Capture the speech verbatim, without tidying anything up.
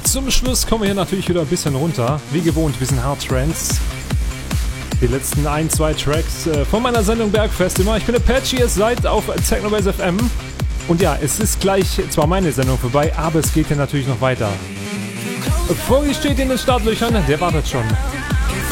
zum Schluss kommen wir hier natürlich wieder ein bisschen runter. Wie gewohnt, ein bisschen Hard Trance. Die letzten ein, zwei Tracks äh, von meiner Sendung Bergfest immer. Ich bin Apache, ihr seid auf Technobase F M. Und ja, es ist gleich zwar meine Sendung vorbei, aber es geht hier natürlich noch weiter. Vogel steht in den Startlöchern, der wartet schon.